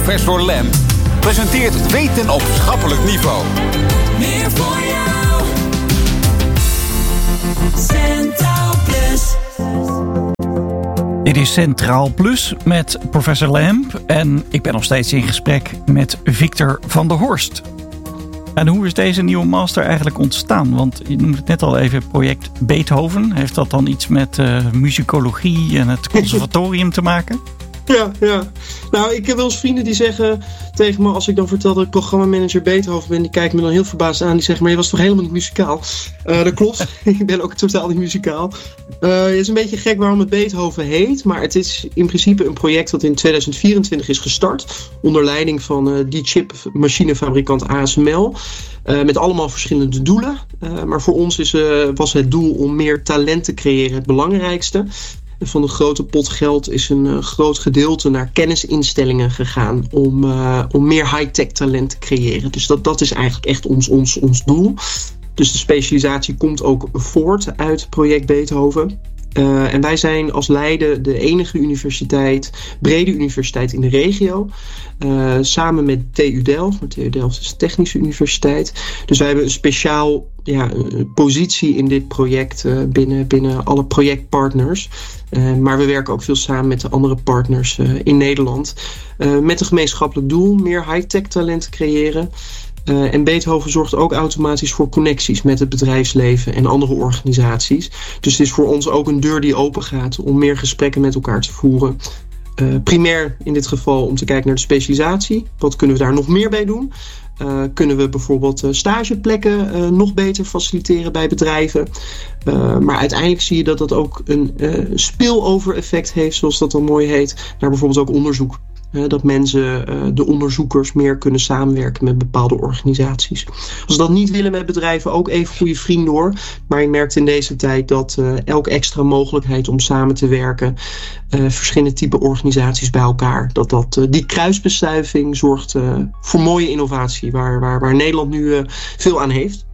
Professor Lamp presenteert Weten op schappelijk niveau. Meer voor jou. Centraal Plus. Dit is Centraal Plus met Professor Lamp en ik ben nog steeds in gesprek met Victor van der Horst. En hoe is deze nieuwe master eigenlijk ontstaan? Want je noemde het net al even, project Beethoven. Heeft dat dan iets met muzikologie en het conservatorium te maken? Ja. Nou, ik heb wel eens vrienden die zeggen tegen me, als ik dan vertel dat ik programmamanager Beethoven ben, die kijken me dan heel verbaasd aan. Die zeggen, maar je was toch helemaal niet muzikaal? Dat klopt, ik ben ook totaal niet muzikaal. Het is een beetje gek waarom het Beethoven heet, maar het is in principe een project dat in 2024 is gestart. Onder leiding van die chipmachinefabrikant ASML. Met allemaal verschillende doelen. Maar voor ons was het doel om meer talent te creëren het belangrijkste. En van de grote pot geld is een groot gedeelte naar kennisinstellingen gegaan om meer high-tech talent te creëren. Dus dat is eigenlijk echt ons doel. Dus de specialisatie komt ook voort uit het project Beethoven. En wij zijn als Leiden de enige brede universiteit in de regio. Samen met TU Delft. Maar TU Delft is een technische universiteit. Dus wij hebben een speciaal positie in dit project binnen alle projectpartners. Maar we werken ook veel samen met de andere partners in Nederland. Met een gemeenschappelijk doel, meer high-tech talent creëren. En Beethoven zorgt ook automatisch voor connecties met het bedrijfsleven en andere organisaties. Dus het is voor ons ook een deur die open gaat om meer gesprekken met elkaar te voeren. Primair in dit geval om te kijken naar de specialisatie. Wat kunnen we daar nog meer bij doen? Kunnen we bijvoorbeeld stageplekken nog beter faciliteren bij bedrijven? Maar uiteindelijk zie je dat dat ook een spillover effect heeft, zoals dat dan mooi heet, naar bijvoorbeeld ook onderzoek. Dat mensen, de onderzoekers, meer kunnen samenwerken met bepaalde organisaties. Als ze dat niet willen met bedrijven, ook even goede vrienden hoor. Maar je merkt in deze tijd dat elke extra mogelijkheid om samen te werken, verschillende type organisaties bij elkaar, die kruisbestuiving zorgt voor mooie innovatie waar Nederland nu veel aan heeft.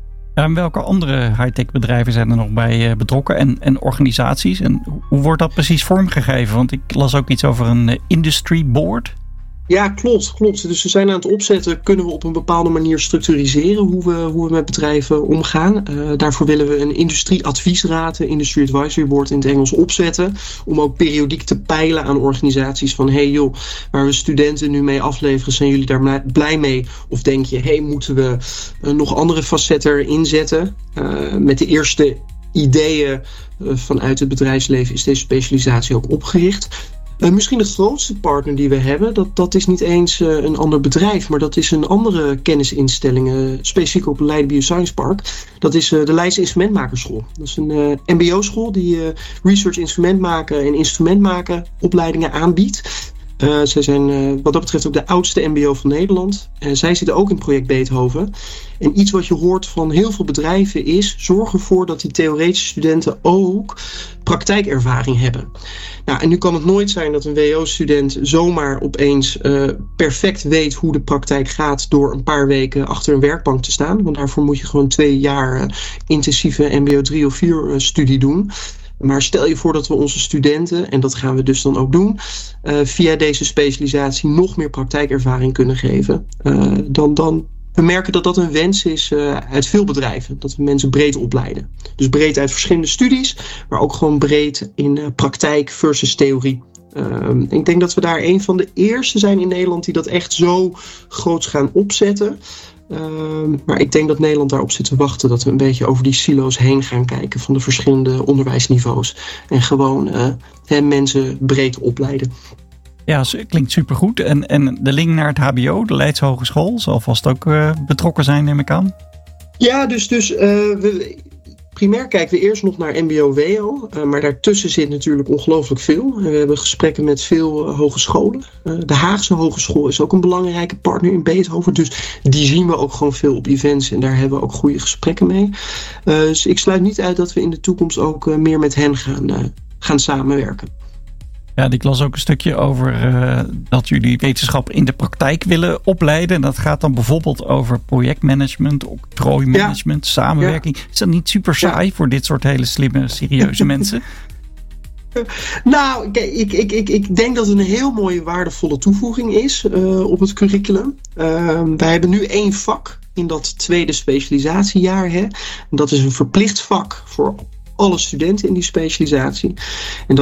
En welke andere high-tech bedrijven zijn er nog bij betrokken en organisaties? En hoe wordt dat precies vormgegeven? Want ik las ook iets over een industry board. Ja, klopt. Dus we zijn aan het opzetten, kunnen we op een bepaalde manier structuriseren hoe we met bedrijven omgaan. Daarvoor willen we een industrieadviesraad, een Industry Advisory Board in het Engels, opzetten. Om ook periodiek te peilen aan organisaties van, hey joh, waar we studenten nu mee afleveren, zijn jullie daar blij mee? Of denk je, hey, moeten we nog andere facetten erin zetten? Met de eerste ideeën vanuit het bedrijfsleven is deze specialisatie ook opgericht. Misschien de grootste partner die we hebben, dat is niet eens een ander bedrijf, maar dat is een andere kennisinstelling, specifiek op Leiden Bioscience Park. Dat is de Leidse Instrumentmakerschool. Dat is een mbo-school die research instrumentmaken en instrumentmaken opleidingen aanbiedt. Zij zijn wat dat betreft ook de oudste mbo van Nederland. Zij zitten ook in project Beethoven. En iets wat je hoort van heel veel bedrijven is, zorg ervoor dat die theoretische studenten ook praktijkervaring hebben. Nou, en nu kan het nooit zijn dat een WO-student zomaar opeens perfect weet hoe de praktijk gaat door een paar weken achter een werkbank te staan. Want daarvoor moet je gewoon 2 jaar intensieve mbo 3 of 4 studie doen. Maar stel je voor dat we onze studenten, en dat gaan we dus dan ook doen, via deze specialisatie nog meer praktijkervaring kunnen geven. Dan we merken dat dat een wens is uit veel bedrijven. Dat we mensen breed opleiden. Dus breed uit verschillende studies, maar ook gewoon breed in praktijk versus theorie. Ik denk dat we daar een van de eerste zijn in Nederland die dat echt zo groot gaan opzetten. Maar ik denk dat Nederland daarop zit te wachten, dat we een beetje over die silo's heen gaan kijken van de verschillende onderwijsniveaus. En gewoon mensen breed opleiden. Ja, klinkt supergoed. En de link naar het HBO, de Leidse Hogeschool, zal vast ook betrokken zijn, neem ik aan. Ja, dus primair kijken we eerst nog naar mbo-WO, maar daartussen zit natuurlijk ongelooflijk veel. We hebben gesprekken met veel hogescholen. De Haagse Hogeschool is ook een belangrijke partner in Beethoven, dus die zien we ook gewoon veel op events en daar hebben we ook goede gesprekken mee. Dus ik sluit niet uit dat we in de toekomst ook meer met hen gaan samenwerken. Ja, ik las ook een stukje over dat jullie wetenschap in de praktijk willen opleiden. En dat gaat dan bijvoorbeeld over projectmanagement, octrooimanagement, samenwerking. Ja. Is dat niet super saai voor dit soort hele slimme, serieuze mensen? Nou, ik denk dat het een heel mooie waardevolle toevoeging is op het curriculum. Wij hebben nu 1 vak in dat tweede specialisatiejaar. Hè. Dat is een verplicht vak voor alle studenten in die specialisatie. En